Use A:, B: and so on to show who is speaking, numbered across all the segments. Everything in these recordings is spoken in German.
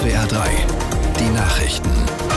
A: SWR 3, die Nachrichten.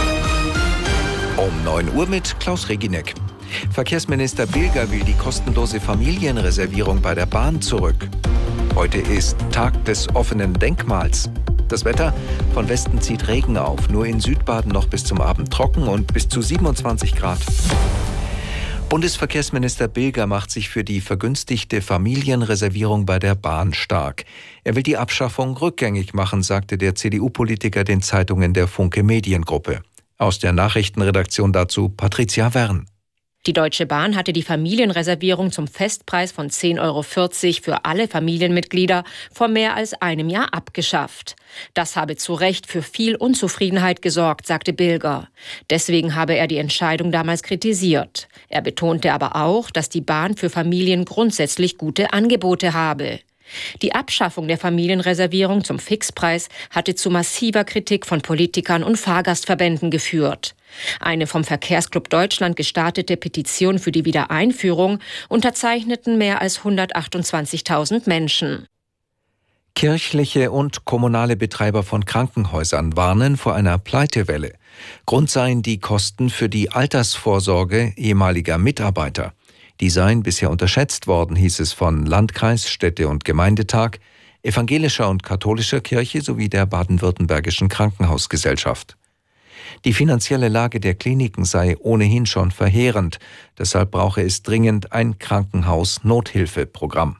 B: Um 9 Uhr mit Klaus Regineck. Verkehrsminister Bilger will die kostenlose Familienreservierung bei der Bahn zurück. Heute ist Tag des offenen Denkmals. Das Wetter: von Westen zieht Regen auf, nur in Südbaden noch bis zum Abend trocken und bis zu 27 Grad. Bundesverkehrsminister Bilger macht sich für die vergünstigte Familienreservierung bei der Bahn stark. Er will die Abschaffung rückgängig machen, sagte der CDU-Politiker den Zeitungen der Funke Mediengruppe. Aus der Nachrichtenredaktion dazu Patricia Wern.
C: Die Deutsche Bahn hatte die Familienreservierung zum Festpreis von 10,40 € für alle Familienmitglieder vor mehr als einem Jahr abgeschafft. Das habe zu Recht für viel Unzufriedenheit gesorgt, sagte Bilger. Deswegen habe er die Entscheidung damals kritisiert. Er betonte aber auch, dass die Bahn für Familien grundsätzlich gute Angebote habe. Die Abschaffung der Familienreservierung zum Fixpreis hatte zu massiver Kritik von Politikern und Fahrgastverbänden geführt. Eine vom Verkehrsclub Deutschland gestartete Petition für die Wiedereinführung unterzeichneten mehr als 128.000 Menschen.
B: Kirchliche und kommunale Betreiber von Krankenhäusern warnen vor einer Pleitewelle. Grund seien die Kosten für die Altersvorsorge ehemaliger Mitarbeiter. Die seien bisher unterschätzt worden, hieß es von Landkreis, Städte- und Gemeindetag, evangelischer und katholischer Kirche sowie der baden-württembergischen Krankenhausgesellschaft. Die finanzielle Lage der Kliniken sei ohnehin schon verheerend, deshalb brauche es dringend ein Krankenhaus-Nothilfeprogramm.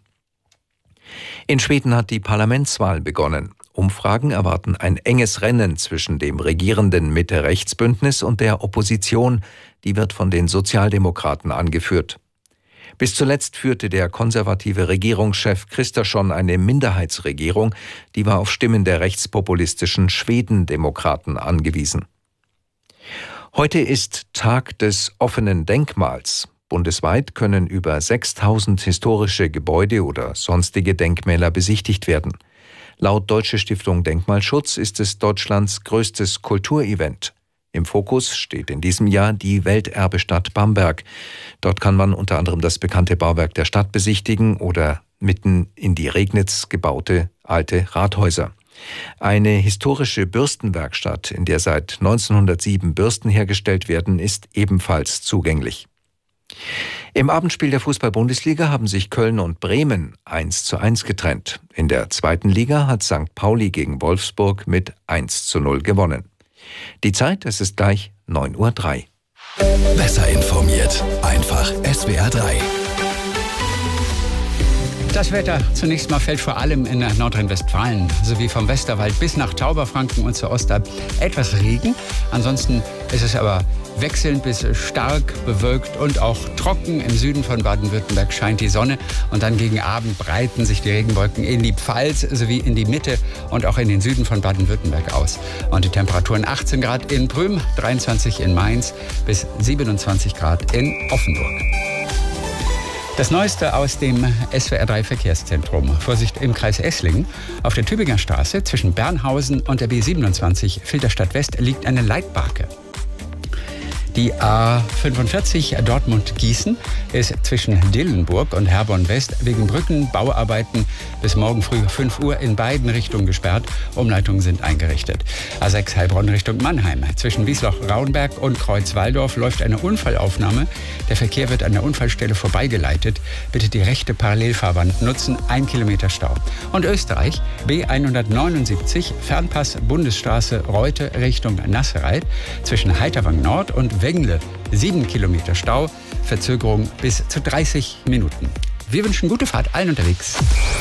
B: In Schweden hat die Parlamentswahl begonnen. Umfragen erwarten ein enges Rennen zwischen dem regierenden Mitte-Rechts-Bündnis und der Opposition, die wird von den Sozialdemokraten angeführt. Bis zuletzt führte der konservative Regierungschef Kristersson eine Minderheitsregierung, die war auf Stimmen der rechtspopulistischen Schwedendemokraten angewiesen. Heute ist Tag des offenen Denkmals. Bundesweit können über 6.000 historische Gebäude oder sonstige Denkmäler besichtigt werden. Laut Deutsche Stiftung Denkmalschutz ist es Deutschlands größtes Kulturevent. Im Fokus steht in diesem Jahr die Welterbestadt Bamberg. Dort kann man unter anderem das bekannte Bauwerk der Stadt besichtigen oder mitten in die Regnitz gebaute alte Rathäuser. Eine historische Bürstenwerkstatt, in der seit 1907 Bürsten hergestellt werden, ist ebenfalls zugänglich. Im Abendspiel der Fußball-Bundesliga haben sich Köln und Bremen 1:1 getrennt. In der zweiten Liga hat St. Pauli gegen Wolfsburg mit 1:0 gewonnen. Die Zeit, es ist gleich 9:03 Uhr.
A: Besser informiert, einfach SWR 3.
D: Das Wetter zunächst mal fällt vor allem in Nordrhein-Westfalen sowie vom Westerwald bis nach Tauberfranken und zur Ostalb etwas Regen. Ansonsten ist es aber wechselnd bis stark bewölkt und auch trocken. Im Süden von Baden-Württemberg scheint die Sonne und dann gegen Abend breiten sich die Regenwolken in die Pfalz sowie in die Mitte und auch in den Süden von Baden-Württemberg aus. Und die Temperaturen 18 Grad in Prüm, 23 in Mainz bis 27 Grad in Offenburg. Das Neueste aus dem SWR3 Verkehrszentrum. Vorsicht im Kreis Esslingen. Auf der Tübinger Straße zwischen Bernhausen und der B27 Filderstadt West liegt eine Leitbarke. Die A45 Dortmund-Gießen ist zwischen Dillenburg und Herborn West wegen Brückenbauarbeiten bis morgen früh 5 Uhr in beiden Richtungen gesperrt. Umleitungen sind eingerichtet. A6 Heilbronn Richtung Mannheim. Zwischen Wiesloch-Raunberg und Kreuz-Walldorf läuft eine Unfallaufnahme. Der Verkehr wird an der Unfallstelle vorbeigeleitet. Bitte die rechte Parallelfahrbahn nutzen. 1 Kilometer Stau. Und Österreich B179 Fernpass Bundesstraße Reute Richtung Nassereit. Zwischen Heiterwang Nord und Wengle 7 Kilometer Stau, Verzögerung bis zu 30 Minuten. Wir wünschen gute Fahrt allen unterwegs.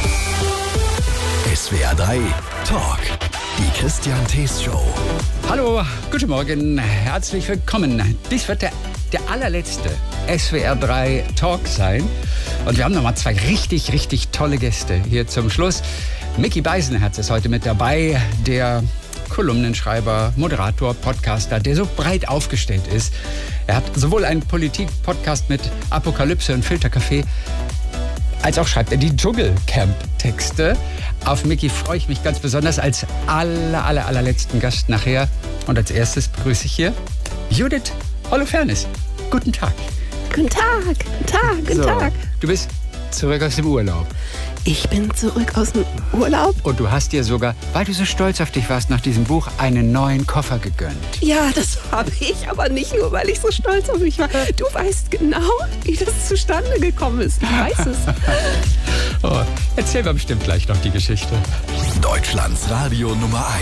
A: SWR 3 Talk, die Christian Thees Show.
D: Hallo, guten Morgen, herzlich willkommen. Dies wird der allerletzte SWR 3 Talk sein. Und wir haben nochmal 2 richtig tolle Gäste hier zum Schluss. Micky Beisenherz ist heute mit dabei, der Kolumnenschreiber, Moderator, Podcaster, der so breit aufgestellt ist. Er hat sowohl einen Politik-Podcast mit Apokalypse und Filterkaffee, als auch schreibt er die Dschungelcamp-Texte. Auf Micky freue ich mich ganz besonders als allerletzten Gast nachher. Und als erstes begrüße ich hier Judith Holofernes. Guten Tag.
E: Guten Tag.
D: Du bist zurück aus dem Urlaub.
E: Ich bin zurück aus dem Urlaub.
D: Und du hast dir sogar, weil du so stolz auf dich warst nach diesem Buch, einen neuen Koffer gegönnt.
E: Ja, das habe ich, aber nicht nur, weil ich so stolz auf mich war. Du weißt genau, wie das zustande gekommen ist. Ich weiß es.
D: Oh, erzähl mir bestimmt gleich noch die Geschichte.
A: Deutschlands Radio Nummer 1.